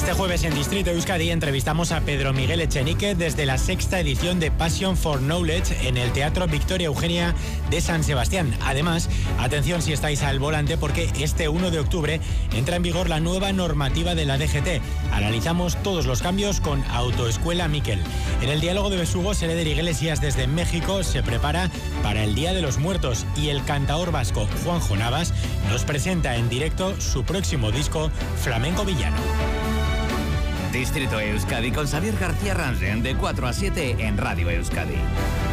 Este jueves en Distrito Euskadi entrevistamos a Pedro Miguel Echenique desde la 6ª edición de Passion for Knowledge en el Teatro Victoria Eugenia de San Sebastián. Además, atención si estáis al volante porque este 1 de octubre entra en vigor la nueva normativa de la DGT. Analizamos todos los cambios con Autoescuela Miquel. En el diálogo de Besugo, Sereder Iglesias desde México se prepara para el Día de los Muertos y el cantaor vasco Juanjo Navas nos presenta en directo su próximo disco Flamenco Villano. Distrito Euskadi con Xavier García Ransen de 4 a 7 en Radio Euskadi.